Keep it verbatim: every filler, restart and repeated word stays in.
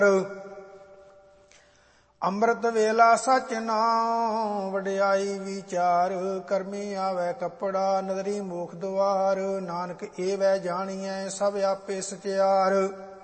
ਅੰਮ੍ਰਿਤ ਵੇਲਾ ਸਚ ਨਾਮ ਵਡਿਆਈ ਵਿਚਾਰ, ਕਰਮੀ ਆਵੈ ਕੱਪੜਾ ਨਦਰੀ ਮੋਖ ਦੁਆਰ, ਨਾਨਕ ਏਵੈ ਜਾਣੀਐ ਸਭ ਆਪੇ ਸਚਿਆਰ।